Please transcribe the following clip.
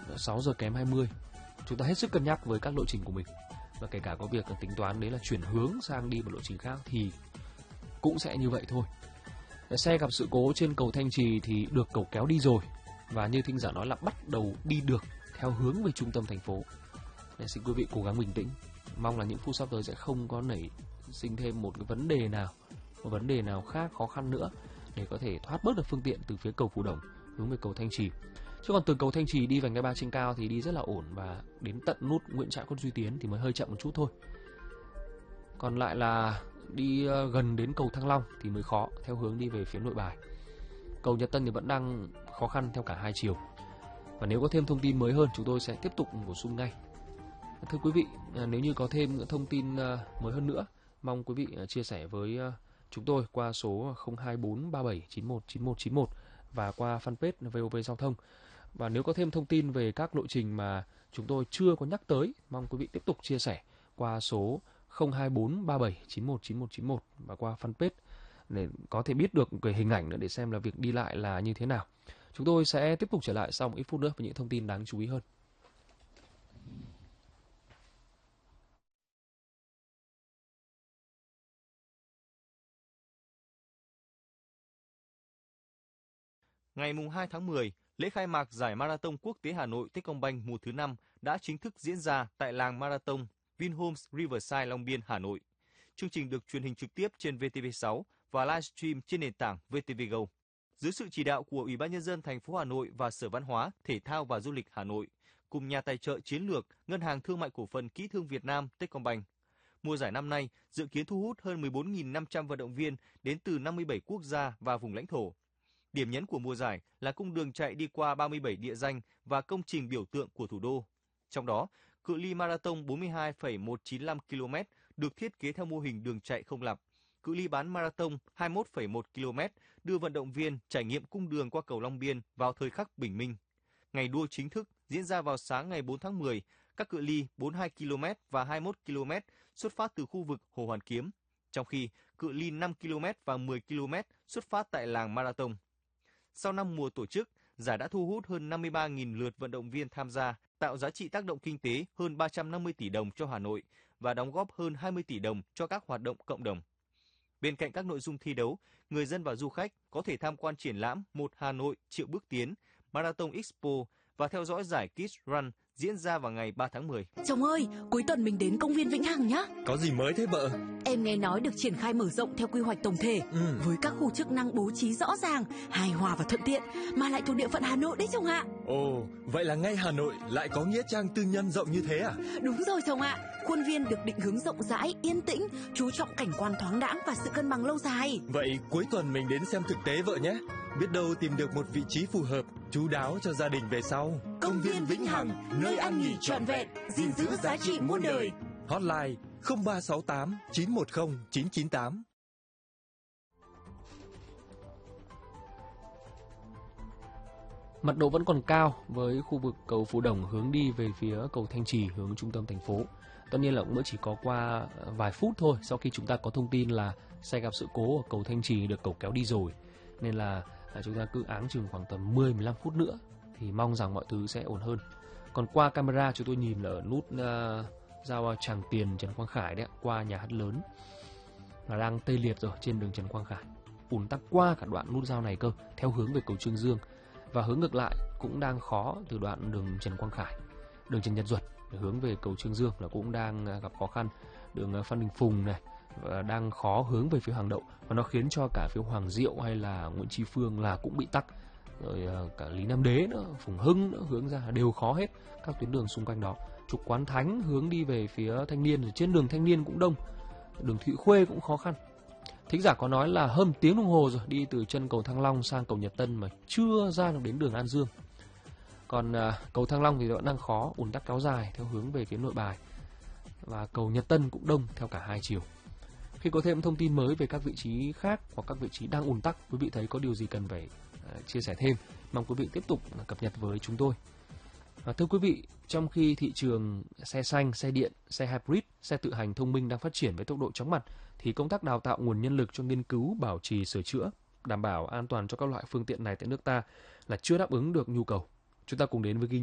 6 giờ kém 20. Chúng ta hết sức cân nhắc với các lộ trình của mình. Và kể cả có việc tính toán đấy là chuyển hướng sang đi một lộ trình khác thì cũng sẽ như vậy thôi. Xe gặp sự cố trên cầu Thanh Trì thì được cầu kéo đi rồi. Và như thính giả nói là bắt đầu đi được theo hướng về trung tâm thành phố. Nên xin quý vị cố gắng bình tĩnh. Mong là những phút sắp tới sẽ không có nảy sinh thêm một cái vấn đề nào khác khó khăn nữa để có thể thoát bớt được phương tiện từ phía cầu Phú Đồng hướng về cầu Thanh Trì. Chứ còn từ cầu Thanh Trì đi vành đai 3 trên cao thì đi rất là ổn, và đến tận nút Nguyễn Trãi Khuất Duy Tiến thì mới hơi chậm một chút thôi. Còn lại là đi gần đến cầu Thăng Long thì mới khó theo hướng đi về phía Nội Bài. Cầu Nhật Tân thì vẫn đang khó khăn theo cả hai chiều. Và nếu có thêm thông tin mới hơn chúng tôi sẽ tiếp tục bổ sung ngay. Thưa quý vị, nếu như có thêm những thông tin mới hơn nữa, mong quý vị chia sẻ với chúng tôi qua số 02437919191 và qua fanpage VOV Giao thông. Và nếu có thêm thông tin về các lộ trình mà chúng tôi chưa có nhắc tới, mong quý vị tiếp tục chia sẻ qua số 02437919191 và qua fanpage để có thể biết được về hình ảnh nữa để xem là việc đi lại là như thế nào. Chúng tôi sẽ tiếp tục trở lại sau một ít phút nữa với những thông tin đáng chú ý hơn. Ngày 2 tháng 10, lễ khai mạc giải Marathon Quốc tế Hà Nội Techcombank mùa thứ 5 đã chính thức diễn ra tại làng Marathon Vinhomes Riverside Long Biên, Hà Nội. Chương trình được truyền hình trực tiếp trên VTV6 và livestream trên nền tảng VTV Go. Dưới sự chỉ đạo của Ủy ban Nhân dân thành phố Hà Nội và Sở Văn hóa, Thể thao và Du lịch Hà Nội, cùng nhà tài trợ chiến lược Ngân hàng Thương mại Cổ phần Kỹ thương Việt Nam Techcombank. Mùa giải năm nay dự kiến thu hút hơn 14.500 vận động viên đến từ 57 quốc gia và vùng lãnh thổ. Điểm nhấn của mùa giải là cung đường chạy đi qua 37 địa danh và công trình biểu tượng của thủ đô. Trong đó, cự ly marathon 42,195 km được thiết kế theo mô hình đường chạy không lặp. Cự ly bán marathon 21,1 km đưa vận động viên trải nghiệm cung đường qua cầu Long Biên vào thời khắc bình minh. Ngày đua chính thức diễn ra vào sáng ngày 4 tháng 10, các cự ly 42 km và 21 km xuất phát từ khu vực Hồ Hoàn Kiếm, trong khi cự ly 5 km và 10 km xuất phát tại làng Marathon. Sau 5 mùa tổ chức, giải đã thu hút hơn 53.000 lượt vận động viên tham gia, tạo giá trị tác động kinh tế hơn 350 tỷ đồng cho Hà Nội và đóng góp hơn 20 tỷ đồng cho các hoạt động cộng đồng. Bên cạnh các nội dung thi đấu, người dân và du khách có thể tham quan triển lãm Một Hà Nội triệu bước tiến, Marathon Expo và theo dõi giải Kids Run diễn ra vào ngày 3 tháng 10. Chồng ơi, cuối tuần mình đến công viên Vĩnh Hằng nhé. Có gì mới thế vợ? Em nghe nói được triển khai mở rộng theo quy hoạch tổng thể, với các khu chức năng bố trí rõ ràng, hài hòa và thuận tiện, mà lại thuộc địa phận Hà Nội đấy chồng ạ. Ồ, vậy là ngay Hà Nội lại có nghĩa trang tư nhân rộng như thế à? Đúng rồi chồng ạ. Khuôn viên được định hướng rộng rãi, yên tĩnh, chú trọng cảnh quan thoáng đãng và sự cân bằng lâu dài. Vậy cuối tuần mình đến xem thực tế vợ nhé. Biết đâu tìm được một vị trí phù hợp, chu đáo cho gia đình về sau. Công viên Vĩnh Hằng, nơi ăn nghỉ trọn vẹn, gìn giữ giá trị muôn đời. Hotline 0368 910 998. Mật độ vẫn còn cao với khu vực cầu Phú Đồng hướng đi về phía cầu Thanh Trì hướng trung tâm thành phố. Tất nhiên là cũng mới chỉ có qua vài phút thôi sau khi chúng ta có thông tin là xe gặp sự cố ở cầu Thanh Trì được cầu kéo đi rồi. Nên là chúng ta cứ áng chừng khoảng tầm 10-15 phút nữa thì mong rằng mọi thứ sẽ ổn hơn. Còn qua camera chúng tôi nhìn là ở nút giao Tràng Tiền Trần Quang Khải đấy, qua nhà hát lớn là đang tê liệt rồi trên đường Trần Quang Khải. Ùn tắc qua cả đoạn nút giao này cơ, theo hướng về cầu Trương Dương. Và hướng ngược lại cũng đang khó từ đoạn đường Trần Quang Khải, đường Trần Nhật Duật để hướng về cầu Trương Dương là cũng đang gặp khó khăn. Đường Phan Đình Phùng này và đang khó hướng về phía Hàng Đậu, và nó khiến cho cả phía Hoàng Diệu hay là Nguyễn Tri Phương là cũng bị tắc. Rồi cả Lý Nam Đế nữa, Phùng Hưng nữa hướng ra đều khó hết, các tuyến đường xung quanh đó. Trục Quán Thánh hướng đi về phía Thanh Niên, rồi trên đường Thanh Niên cũng đông. Đường Thụy Khuê cũng khó khăn. Thính giả có nói là hơn tiếng đồng hồ rồi đi từ chân cầu Thăng Long sang cầu Nhật Tân mà chưa ra được đến đường An Dương. Còn cầu Thăng Long thì vẫn đang khó, ùn tắc kéo dài theo hướng về phía Nội Bài. Và cầu Nhật Tân cũng đông theo cả hai chiều. Khi có thêm thông tin mới về các vị trí khác hoặc các vị trí đang ùn tắc, quý vị thấy có điều gì cần phải chia sẻ thêm, mong quý vị tiếp tục cập nhật với chúng tôi. Và thưa quý vị, trong khi thị trường xe xanh, xe điện, xe hybrid, xe tự hành thông minh đang phát triển với tốc độ chóng mặt, thì công tác đào tạo nguồn nhân lực cho nghiên cứu, bảo trì, sửa chữa, đảm bảo an toàn cho các loại phương tiện này tại nước ta là chưa đáp ứng được nhu cầu. Chúng ta cùng đến với ghi